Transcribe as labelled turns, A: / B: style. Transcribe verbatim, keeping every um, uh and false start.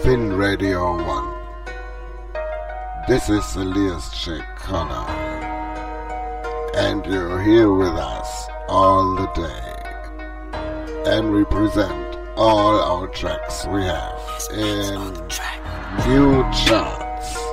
A: Fin Radio One. This is Elias J. Connor, and you're here with us all the day, and we present all our tracks we have in new chart.